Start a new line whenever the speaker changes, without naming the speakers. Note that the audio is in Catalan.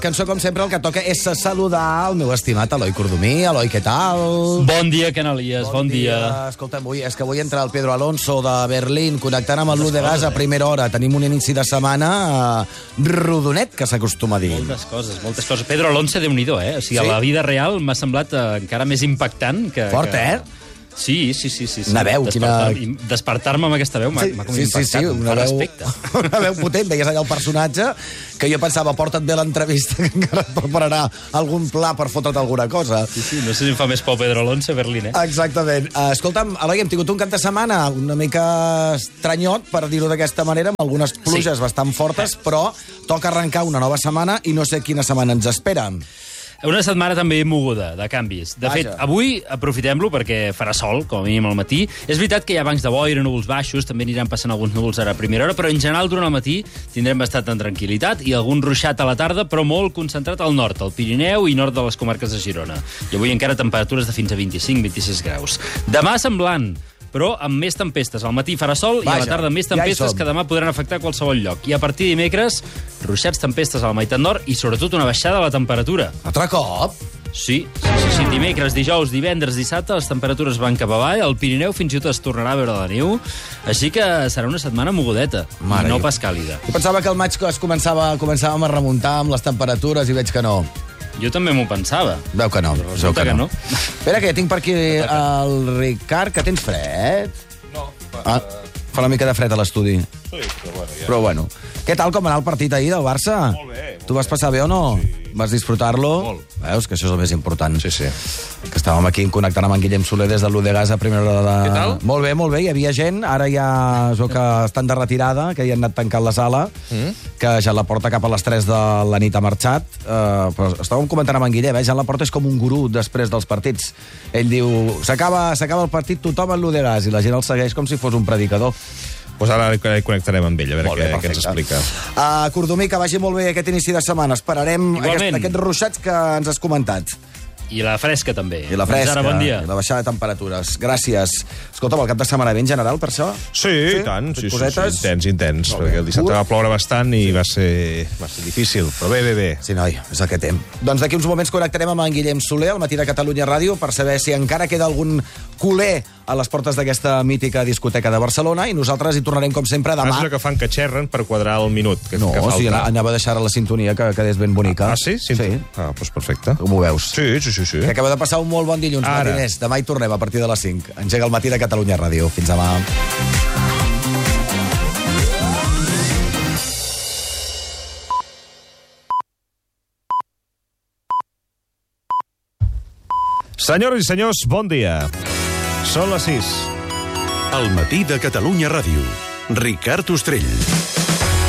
Cançó, com sempre, el que toca és saludar el meu estimat Eloi Cordomí. Eloi, què tal?
Bon dia, Canalies, bon dia.
Escolta'm, és que avui entra el Pedro Alonso de Berlín connectant amb el Lu de Gas a primera hora. Tenim un inici de setmana rodonet, que s'acostuma a dir.
Moltes coses. Pedro Alonso, Déu-n'hi-do, eh? O sigui,
Sí?
a la vida real m'ha semblat encara més impactant que...
Fort, eh?
Sí.
Una veu,
Despertar-me amb aquesta veu m'ha com impactat,
una veu,
respecte.
una veu potent. Veies allà el personatge que jo pensava, porta't bé l'entrevista, que encara et prepararà algun pla per fotre't alguna cosa.
Sí, no sé si em fa més por Pedro Alonso a Berlín, eh?
Exactament. Escolta'm, Eloi, hem tingut un cap de setmana una mica estranyot, per dir-ho d'aquesta manera, amb algunes pluges bastant fortes, però toca arrencar una nova setmana i no sé quina setmana ens espera.
Una setmana també moguda, de canvis. De fet, avui aprofitem-lo perquè farà sol, com a mínim al matí. És veritat que hi ha bancs de boira, núvols baixos, també aniran passant alguns núvols ara a primera hora, però en general durant el matí tindrem bastant de tranquil·litat i algun ruixat a la tarda, però molt concentrat al nord, al Pirineu i nord de les comarques de Girona. I avui encara temperatures de fins a 25-26 graus. Demà semblant, però amb més tempestes. Al matí farà sol i a la tarda més tempestes que demà podran afectar qualsevol lloc. I a partir de dimecres, ruixats, tempestes a la meitat nord i sobretot una baixada de la temperatura.
Altre cop?
Sí. Dimecres, dijous, divendres, dissabte, les temperatures van cap avall, al Pirineu fins i tot es tornarà a veure la neu, així que serà una setmana mogudeta, i no pas càlida.
Jo pensava que el maig començàvem a remuntar amb les temperatures i veig que no.
Jo també m'ho pensava.
Veu que no.
Resulta que no.
Espera, que tinc per aquí el Ricard, que tens fred?
No.
Fa una mica de fred a l'estudi.
Sí, però bueno, ja.
Però bueno. Què tal, com va anar el partit ahir del Barça?
Molt bé.
Tu vas passar bé o no?
Sí.
Vas disfrutar-lo?
Molt.
Veus que això és el més important.
Sí.
Que estàvem aquí connectant amb en Guillem Soler des del Lu de Gas a primera hora de...
Què tal?
Molt bé, hi havia gent, ara ja es veu que estan de retirada, que ja han anat tancant la sala, que ja la porta cap a les 3 de la nit ha marxat, però estàvem comentant amb en Guillem, ja la porta és com un gurú després dels partits. Ell diu, s'acaba el partit, tothom al Lu de Gas, i la gent el segueix com si fos un predicador.
Pues ara connectarem amb ell, a veure què ens explica.
Cordomí, que vagi molt bé aquest inici de setmana. Esperarem aquests ruixats que ens has comentat.
I la fresca, també.
I la fresca,
Ara, bon dia.
i la baixada de temperatures. Gràcies. Escolta'm, el cap de setmana bé en general, per això?
Sí, i tant. Sí, intens.
Molt bé.
Perquè el dissabte va ploure bastant i va ser difícil, però bé.
Sí, noi, és el que tem. Doncs d'aquí uns moments connectarem amb en Guillem Soler, al matí de Catalunya Ràdio, per saber si encara queda algun culer a les portes d'aquesta mítica discoteca de Barcelona, i nosaltres hi tornarem, com sempre, demà.
És que fan que xerren per quadrar el minut que falta.
Sí, anava a deixar la sintonia, que quedés ben bonica.
Ah, sí? Sí. Doncs perfecte.
Com ho veus?
Sí.
Que acaba de passar un molt bon dilluns, matiners. Demà hi tornem a partir de les 5. Engega el matí de Catalunya Ràdio. Fins demà.
Senyores i senyors, bon dia. Són les 6.
El matí de Catalunya Ràdio. Ricard Ostrell.